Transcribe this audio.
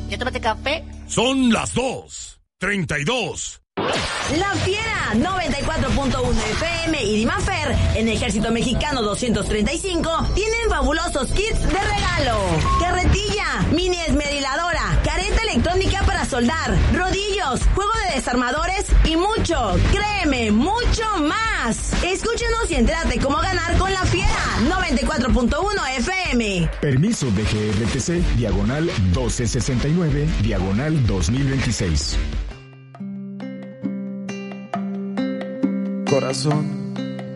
¿Ya tomaste café? Son las 2:32. La Fiera 94.1 FM y Dimafer en Ejército Mexicano 235 tienen fabulosos kits de regalo. Carretilla, mini esmeriladora, careta electrónica para soldar, rodillos, juego de desarmadores y mucho, créeme, mucho más. Escúchenos y entérate cómo ganar con La Fiera 94.1 FM. Permiso de GRTC, diagonal 1269, diagonal 2026. Corazón,